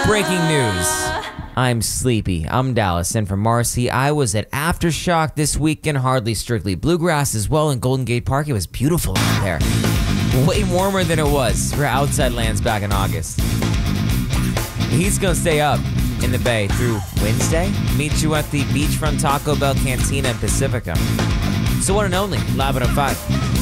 Breaking news. I'm sleepy. I'm Dallas, and for Marcy, I was at Aftershock this weekend, hardly strictly bluegrass as well in Golden Gate Park. It was beautiful out there. Way warmer than it was for outside lands back in August. He's gonna stay up in the Bay through Wednesday. Meet you at the beachfront Taco Bell Cantina in Pacifica. So one and only, Live at 5.